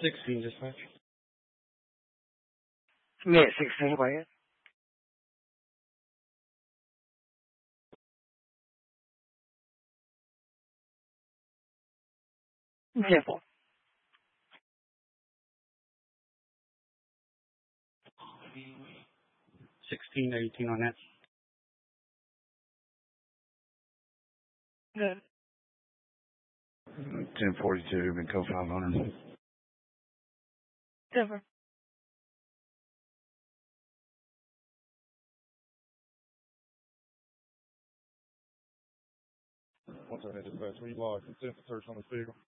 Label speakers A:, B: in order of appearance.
A: 16 dispatch.
B: Yeah, 16, go ahead. Simple.
A: 16 to 18 on that.
B: Good.
C: 1042, been code 500.
B: Denver.
D: What's our head dispatch? We lost. It's in for search on this vehicle.